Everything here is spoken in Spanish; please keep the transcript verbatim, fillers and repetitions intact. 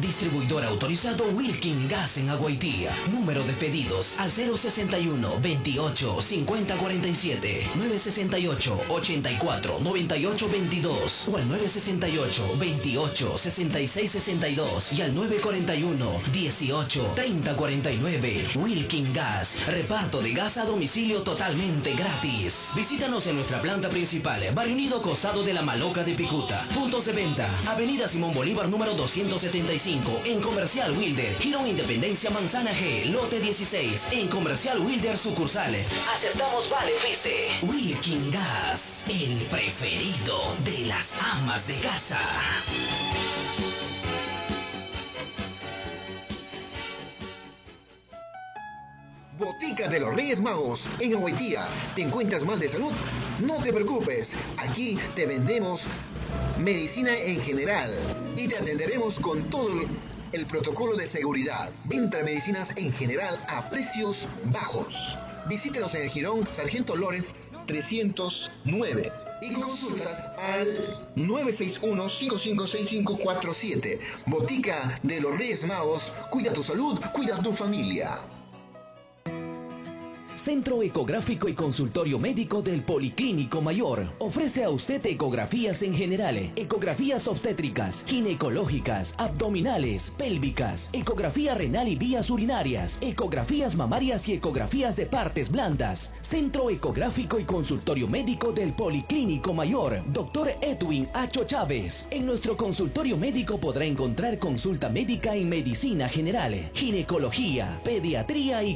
Distribuidor autorizado Wilkin Gas en Aguaitía. Número de pedidos al cero sesenta y uno, veintiocho, cincuenta cuarenta y siete, nueve sesenta y ocho, ochenta y cuatro, noventa y ocho veintidós o al nueve sesenta y ocho, veintiocho, sesenta y seis sesenta y dos y al nueve cuarenta y uno, dieciocho, treinta cuarenta y nueve. Wilkin Gas, reparto de gas a domicilio totalmente gratis. Visítanos en nuestra planta principal, Barrio Unido, costado de la Maloca de Picuta. Puntos de venta: Avenida Simón Bolívar número doscientos setenta y cinco en Comercial Wilder, Girón Independencia Manzana G, lote dieciséis en Comercial Wilder sucursal. Aceptamos vale Fice. Wilkin Gas, el preferido de las amas de casa. Botica de los Reyes Magos en Aguaitía. ¿Te encuentras mal de salud? No te preocupes, aquí te vendemos medicina en general y te atenderemos con todo el protocolo de seguridad. Venta de medicinas en general a precios bajos. Visítenos en el Girón Sargento Lores trescientos nueve y consultas al nueve seis uno, cinco cinco seis cinco cuatro siete. Botica de los Reyes Magos. Cuida tu salud, cuida tu familia. Centro Ecográfico y Consultorio Médico del Policlínico Mayor ofrece a usted ecografías en general, ecografías obstétricas, ginecológicas, abdominales, pélvicas, ecografía renal y vías urinarias, ecografías mamarias y ecografías de partes blandas. Centro Ecográfico y Consultorio Médico del Policlínico Mayor, doctor Edwin Acho Chávez. En nuestro consultorio médico podrá encontrar consulta médica en medicina general, ginecología, pediatría y